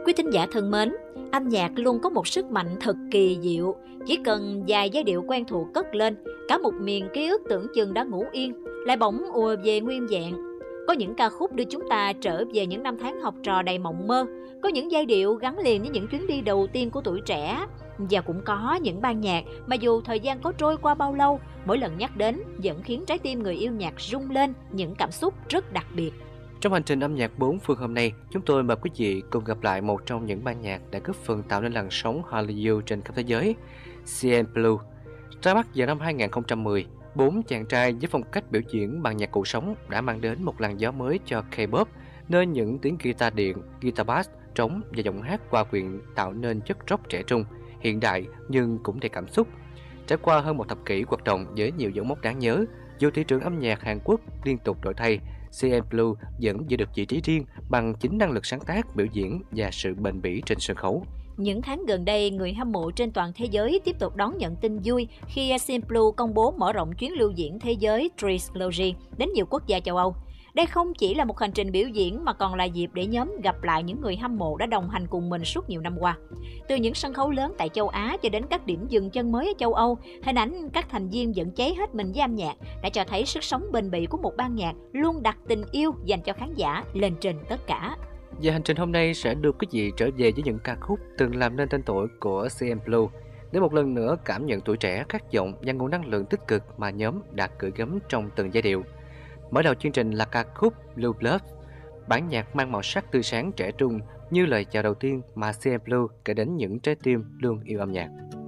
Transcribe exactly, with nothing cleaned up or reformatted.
Quý thính giả thân mến, âm nhạc luôn có một sức mạnh thật kỳ diệu. Chỉ cần vài giai điệu quen thuộc cất lên, cả một miền ký ức tưởng chừng đã ngủ yên, lại bỗng ùa về nguyên vẹn. Có những ca khúc đưa chúng ta trở về những năm tháng học trò đầy mộng mơ, có những giai điệu gắn liền với những chuyến đi đầu tiên của tuổi trẻ. Và cũng có những ban nhạc mà dù thời gian có trôi qua bao lâu, mỗi lần nhắc đến vẫn khiến trái tim người yêu nhạc rung lên những cảm xúc rất đặc biệt. Trong hành trình âm nhạc bốn phương hôm nay, chúng tôi mời quý vị cùng gặp lại một trong những ban nhạc đã góp phần tạo nên làn sóng Hallyu trên khắp thế giới, xê en Blue. Ra mắt vào năm hai nghìn không trăm mười, bốn chàng trai với phong cách biểu diễn bằng nhạc cụ sống đã mang đến một làn gió mới cho K-pop, nơi những tiếng guitar điện, guitar bass, trống và giọng hát hòa quyện tạo nên chất rock trẻ trung, hiện đại nhưng cũng đầy cảm xúc. Trải qua hơn một thập kỷ hoạt động với nhiều dấu mốc đáng nhớ, dù thị trường âm nhạc Hàn Quốc liên tục đổi thay, xê en Blue vẫn giữ được vị trí riêng bằng chính năng lực sáng tác, biểu diễn và sự bền bỉ trên sân khấu. Những tháng gần đây, người hâm mộ trên toàn thế giới tiếp tục đón nhận tin vui khi xê en Blue công bố mở rộng chuyến lưu diễn thế giới Trilogy đến nhiều quốc gia châu Âu. Đây không chỉ là một hành trình biểu diễn mà còn là dịp để nhóm gặp lại những người hâm mộ đã đồng hành cùng mình suốt nhiều năm qua. Từ những sân khấu lớn tại châu Á cho đến các điểm dừng chân mới ở châu Âu, hình ảnh các thành viên vẫn cháy hết mình với âm nhạc đã cho thấy sức sống bền bỉ của một ban nhạc luôn đặt tình yêu dành cho khán giả lên trên tất cả. Và hành trình hôm nay sẽ đưa quý vị trở về với những ca khúc từng làm nên tên tuổi của xê en Blue để một lần nữa cảm nhận tuổi trẻ, khát vọng và nguồn năng lượng tích cực mà nhóm đã gửi gắm trong từng giai điệu. Mở đầu chương trình là ca khúc Blue Blood, bản nhạc mang màu sắc tươi sáng trẻ trung như lời chào đầu tiên mà xê en Blue kể đến những trái tim luôn yêu âm nhạc.